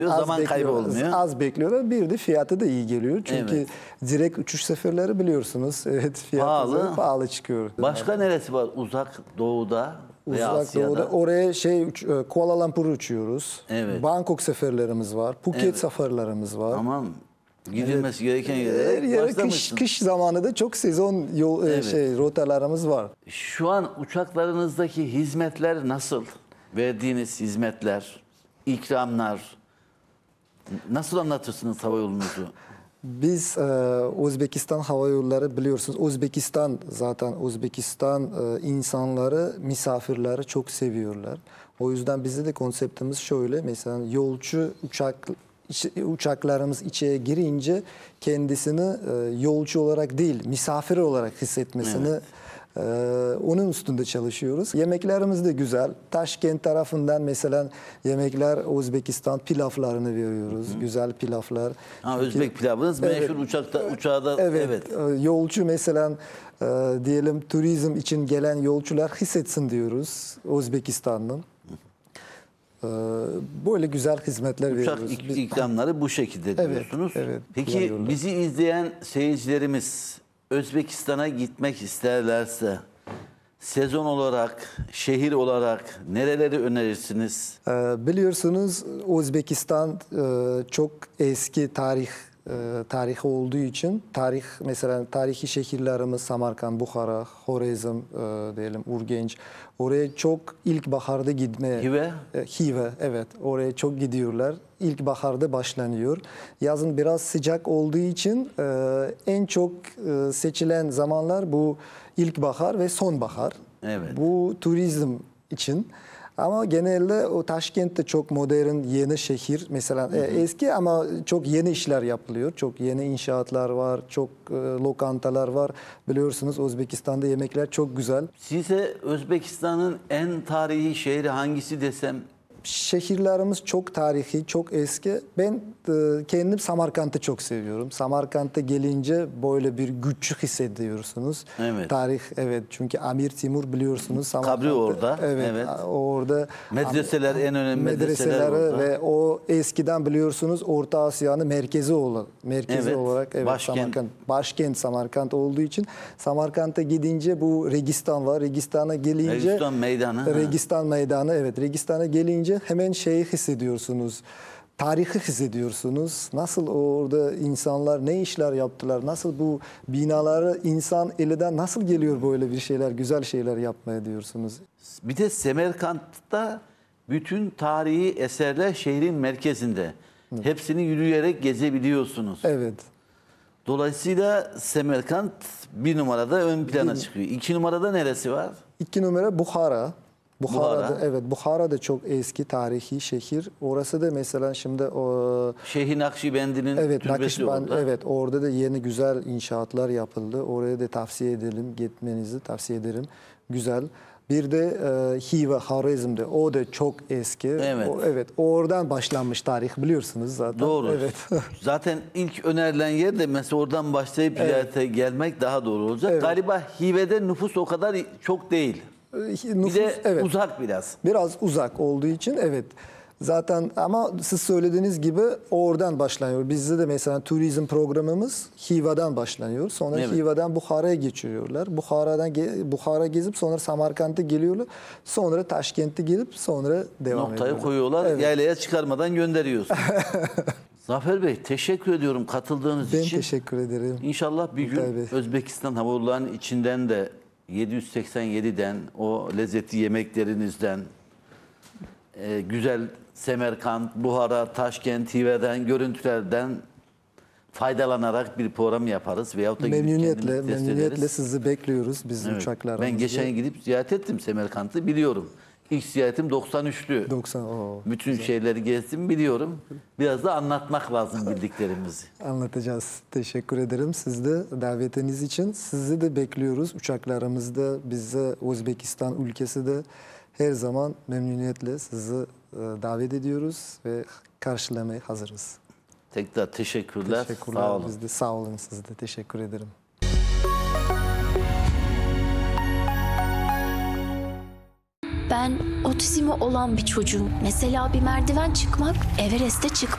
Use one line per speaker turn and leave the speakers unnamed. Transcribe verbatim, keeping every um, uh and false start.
Zaman kaybı
bekliyorlar,
olmuyor.
Az bekliyorlar. Bir de fiyatı da iyi geliyor. Çünkü
Evet.
direkt uçuş seferleri biliyorsunuz. Evet, fiyatı
Pahalı.
pahalı çıkıyor.
Başka neresi var uzak doğuda veya
Uzak
Asya'da?
doğuda oraya şey uç- Kuala Lumpur uçuyoruz.
Evet.
Bangkok seferlerimiz var. Phuket
Evet.
seferlerimiz var.
Tamam. Gidilmesi gereken
Her
yerlere
yere kış,
başlamışsın.
kış zamanı da çok sezon yol e,
Evet.
şey rotalarımız var.
Şu an uçaklarınızdaki hizmetler nasıl? Verdiğiniz hizmetler, ikramlar, nasıl anlatırsınız hava yolunuzu?
Biz e, Özbekistan Hava Yolları biliyorsunuz. Özbekistan zaten Özbekistan e, insanları, misafirleri çok seviyorlar. O yüzden bizde de konseptimiz şöyle. Mesela yolcu uçak iç- uçaklarımız içeri girince kendisini e, yolcu olarak değil, misafir olarak hissetmesini
Evet.
Ee, onun üstünde çalışıyoruz. Yemeklerimiz de güzel. Taşkent tarafından mesela yemekler Özbekistan pilavlarını veriyoruz. Hı hı. Güzel pilavlar.
Ha,
Çünkü-
Özbek pilavınız
Evet.
meşhur uçakta, uçağda.
Evet.
Evet.
e, Yolcu mesela e, diyelim turizm için gelen yolcular hissetsin diyoruz Özbekistan'ın. Ee, Böyle güzel hizmetler
Uçak
veriyoruz.
ik-
Biz-
ikramları bu şekilde
Evet,
diyorsunuz.
evet,
Peki
kullanıyorlar.
bizi izleyen seyircilerimiz Özbekistan'a gitmek isterlerse sezon olarak, şehir olarak nereleri önerirsiniz?
Ee, Biliyorsunuz Özbekistan e, çok eski tarih e, tarihi olduğu için tarih mesela tarihi şehirlerimiz Samarkand, Bukhara, Horezm e, diyelim Urgenç oraya çok ilkbaharda gitmeye
Hive?
E, Hive evet oraya çok gidiyorlar. İlkbaharda başlanıyor. Yazın biraz sıcak olduğu için e, en çok e, seçilen zamanlar bu ilkbahar ve sonbahar.
Evet.
Bu turizm için. Ama genelde o Taşkent'te çok modern, yeni şehir. Mesela e, eski ama çok yeni işler yapılıyor. Çok yeni inşaatlar var, çok e, lokantalar var. Biliyorsunuz Özbekistan'da yemekler çok güzel.
Size Özbekistan'ın en tarihi şehri hangisi desem?
Şehirlerimiz çok tarihi, çok eski. Ben e, kendim Samarkand'ı çok seviyorum. Samarkand'a gelince böyle bir güç hissediyorsunuz.
Evet.
Tarih, evet. Çünkü Amir Timur biliyorsunuz Samarkand'da.
Kabri orada,
Evet.
evet.
Orada
Medreseler, en önemli medreseler orada.
ve o eskiden biliyorsunuz Orta Asya'nın merkezi olan merkezi
Evet,
olarak evet
başkent.
Samarkand başkent Samarkand olduğu için Samarkand'a gidince bu Registan var. Registan'a gelince
Registan Meydanı, ha.
Registan Meydanı evet. Registan'a gelince hemen şeyi hissediyorsunuz. Tarihi hissediyorsunuz. Nasıl orada insanlar ne işler yaptılar? Nasıl bu binaları insan elinden nasıl geliyor böyle bir şeyler, güzel şeyler yapmaya diyorsunuz.
Bir de Semerkant'ta bütün tarihi eserler şehrin merkezinde. Hepsini yürüyerek gezebiliyorsunuz.
Evet.
Dolayısıyla Semerkant bir numarada ön plana çıkıyor. İki numarada neresi var?
İki numara Bukhara. Buhara'da
Buhara.
evet Bukhara da çok eski tarihi şehir. Orası da mesela şimdi o
Şeyh Nakşibendi'nin
evet
türbesi
Nakışband
orada.
evet orada da yeni güzel inşaatlar yapıldı. Oraya da tavsiye edelim, gitmenizi tavsiye ederim. Güzel. Bir de e, Hiva, Horezm'de o da çok eski.
Evet.
O, evet. Oradan başlanmış tarih biliyorsunuz zaten.
Doğru.
Evet.
Zaten ilk önerilen yer de mesela oradan başlayıp ziyarete gelmek daha doğru olacak.
Evet.
Galiba Hive'de nüfus o kadar çok değil.
Nüfus,
Bir de
evet.
uzak biraz.
Biraz uzak olduğu için evet. Zaten ama siz söylediğiniz gibi oradan başlanıyor. Bizde de mesela turizm programımız Hiva'dan başlanıyor. Sonra
Evet.
Hiva'dan Bukhara'ya geçiyorlar. Bukhara'dan ge- Bukhara gezip sonra Samarkand'a geliyorlar. Sonra Taşkent'e gelip sonra devam
Noktayı
ediyorlar.
koyuyorlar.
Evet.
Yaylaya çıkarmadan gönderiyorsun. Zafer Bey teşekkür ediyorum katıldığınız
Ben
için.
teşekkür ederim.
İnşallah bir gün
Tabii.
Özbekistan Hava Yolları'nın içinden de yedi yüz seksen yedi'den o lezzetli yemeklerinizden e, güzel Semerkant, Buhara, Taşkent, Hive'den, görüntülerden faydalanarak bir program yaparız. Veyahut da gidip
Memnuniyetle,
kendimiz test
memnuniyetle
ederiz.
sizi bekliyoruz biz
Evet.
uçaklarımızda.
Ben geçen gidip ziyaret ettim Semerkant'ı biliyorum. İlk ziyaretim doksan üç'lü.
doksan o
Bütün şeyleri gezdim biliyorum. Biraz da anlatmak lazım bildiklerimizi.
anlatacağız. Teşekkür ederim siz de davetiniz için. Sizi de bekliyoruz uçaklarımızda. Bize Özbekistan ülkesi de her zaman memnuniyetle sizi e, davet ediyoruz ve karşılamaya hazırız.
Tekrar teşekkürler.
Teşekkürler.
Sağ olun.
Biz de sağ olun siz de. Teşekkür ederim.
Ben otizmi olan bir çocuğum. Mesela bir merdiven çıkmak, Everest'e çıkmak